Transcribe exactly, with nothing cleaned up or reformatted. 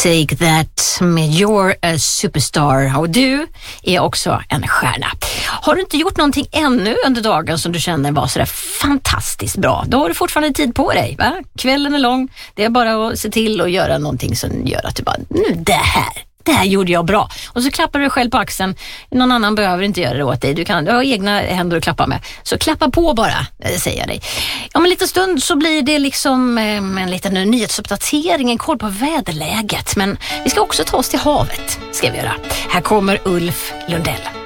Take That med You're a Superstar. Och du är också en stjärna. Har du inte gjort någonting ännu under dagen som du känner var sådär fantastiskt bra, då har du fortfarande tid på dig, va? Kvällen är lång, det är bara att se till och göra någonting som gör att du bara, nu det här Det här gjorde jag bra. Och så klappar du dig själv på axeln. Någon annan behöver inte göra det åt dig. Du, kan, du har egna händer att klappa med. Så klappa på bara, säger jag dig. Om en liten stund så blir det liksom eh, en liten nyhetsuppdatering, en koll på väderläget. Men vi ska också ta oss till havet, ska vi göra. Här kommer Ulf Lundell.